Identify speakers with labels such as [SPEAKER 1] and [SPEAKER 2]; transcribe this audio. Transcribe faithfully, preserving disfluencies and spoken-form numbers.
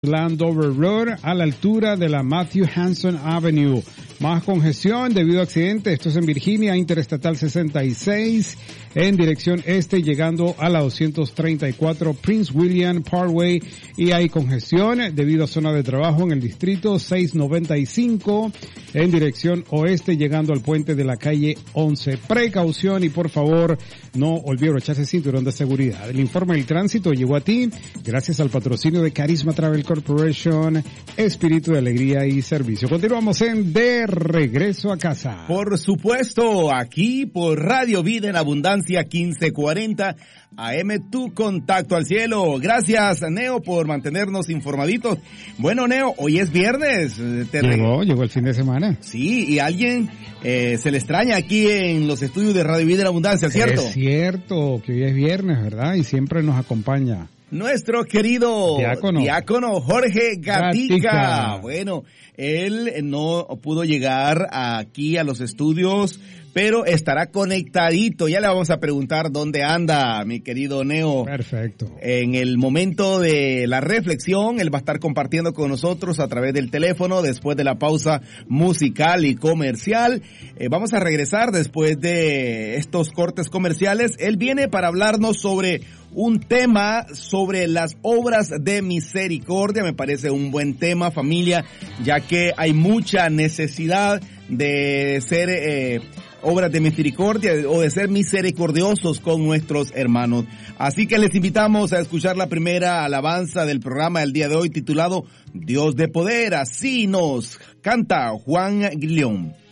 [SPEAKER 1] Landover Road a la altura de la Matthew Hanson Avenue. Más congestión debido a accidente. Esto es en Virginia, Interestatal sesenta y seis, en dirección este, llegando a la doscientos treinta y cuatro Prince William Parkway. Y hay congestión debido a zona de trabajo en el distrito seiscientos noventa y cinco, en dirección oeste, llegando al puente de la calle once. Precaución y por favor, no olvide echarse cinturón de seguridad. El informe del tránsito llegó a ti gracias al patrocinio de Carisma Travel Corporation, espíritu de alegría y servicio. Continuamos en De Regreso a Casa.
[SPEAKER 2] Por supuesto, aquí por Radio Vida en Abundancia quince cuarenta A M, tu contacto al cielo. Gracias, Neo, por mantenernos informaditos. Bueno, Neo, hoy es viernes.
[SPEAKER 1] Te llegó, llegó el fin de semana.
[SPEAKER 2] Sí, y alguien eh, se le extraña aquí en los estudios de Radio Vida en Abundancia, ¿cierto?
[SPEAKER 1] Es cierto, que hoy es viernes, ¿verdad? Y siempre nos acompaña
[SPEAKER 2] nuestro querido
[SPEAKER 1] diácono,
[SPEAKER 2] diácono Jorge Gatica.
[SPEAKER 1] Gatica.
[SPEAKER 2] Bueno, él no pudo llegar aquí a los estudios, pero estará conectadito. Ya le vamos a preguntar dónde anda, mi querido Neo.
[SPEAKER 1] Perfecto.
[SPEAKER 2] En el momento de la reflexión, él va a estar compartiendo con nosotros a través del teléfono después de la pausa musical y comercial. Eh, vamos a regresar después de estos cortes comerciales. Él viene para hablarnos sobre un tema sobre las obras de misericordia. Me parece un buen tema, familia, ya que hay mucha necesidad de ser eh, obras de misericordia o de ser misericordiosos con nuestros hermanos. Así que les invitamos a escuchar la primera alabanza del programa del día de hoy, titulado Dios de Poder. Así nos canta Juan Guillón.